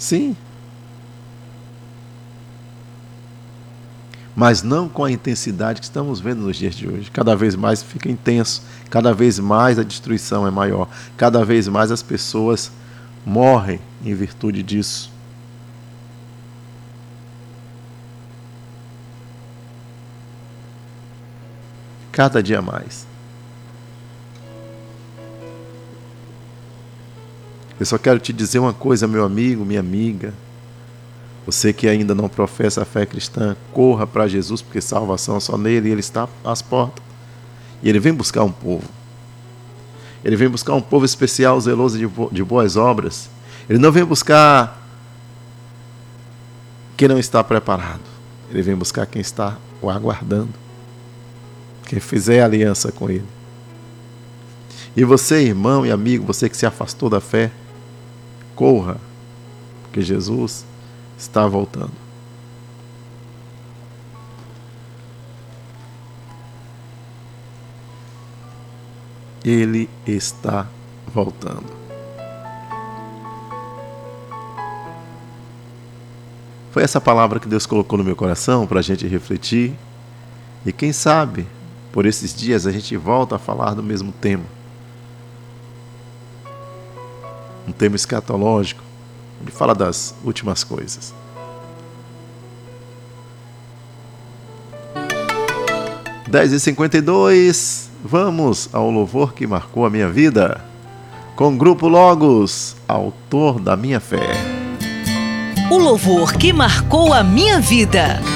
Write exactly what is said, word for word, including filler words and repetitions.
Sim. Mas não com a intensidade que estamos vendo nos dias de hoje. Cada vez mais fica intenso, cada vez mais a destruição é maior, cada vez mais as pessoas morrem em virtude disso. Cada dia mais. Eu só quero te dizer uma coisa, meu amigo, minha amiga. Você que ainda não professa a fé cristã, corra para Jesus, porque salvação é só nele, e Ele está às portas. E Ele vem buscar um povo. Ele vem buscar um povo especial, zeloso de, bo- de boas obras. Ele não vem buscar quem não está preparado. Ele vem buscar quem está o aguardando. Quem fizer aliança com Ele. E você, irmão e amigo, você que se afastou da fé, corra, porque Jesus está voltando. Ele está voltando. Foi essa palavra que Deus colocou no meu coração para a gente refletir. E quem sabe, por esses dias, a gente volta a falar do mesmo tema. Um tema escatológico. Ele fala das últimas coisas. dez e cinquenta e dois, vamos ao louvor que marcou a minha vida, com o Grupo Logos, autor da minha fé. O louvor que marcou a minha vida.